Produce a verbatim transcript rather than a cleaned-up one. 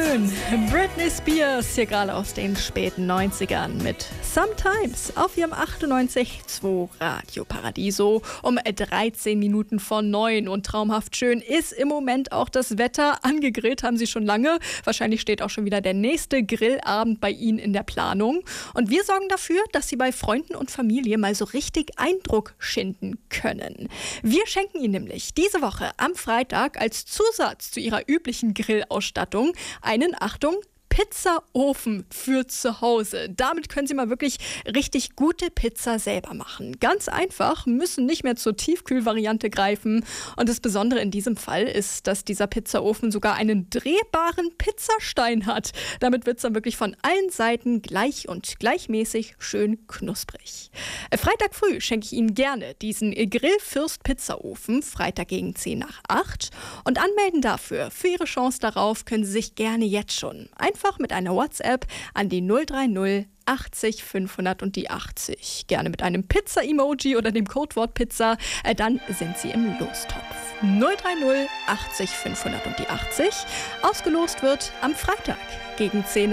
schön. Britney Spears hier gerade aus den späten neunzigern mit Sometimes auf ihrem achtundneunzig Komma zwei Radio Paradiso um dreizehn Minuten vor neun. Und traumhaft schön ist im Moment auch das Wetter. Angegrillt haben sie schon lange. Wahrscheinlich steht auch schon wieder der nächste Grillabend bei Ihnen in der Planung. Und wir sorgen dafür, dass Sie bei Freunden und Familie mal so richtig Eindruck schinden können. Wir schenken Ihnen nämlich diese Woche am Freitag als Zusatz zu Ihrer üblichen Grillausstattung einen, Achtung, Pizzaofen für zu Hause. Damit können Sie mal wirklich richtig gute Pizza selber machen. Ganz einfach, müssen nicht mehr zur Tiefkühlvariante greifen. Und das Besondere in diesem Fall ist, dass dieser Pizzaofen sogar einen drehbaren Pizzastein hat. Damit wird es dann wirklich von allen Seiten gleich und gleichmäßig schön knusprig. Freitag früh schenke ich Ihnen gerne diesen Grillfürst Pizzaofen, Freitag gegen zehn nach acht. Und anmelden dafür, für Ihre Chance darauf, können Sie sich gerne jetzt schon einfach mit einer WhatsApp an die null drei null achtzig fünfhundert und die achtzig. Gerne mit einem Pizza-Emoji oder dem Codewort Pizza, äh, dann sind Sie im Lostopf. null drei null achtzig fünfhundert und die achtzig. Ausgelost wird am Freitag gegen zehn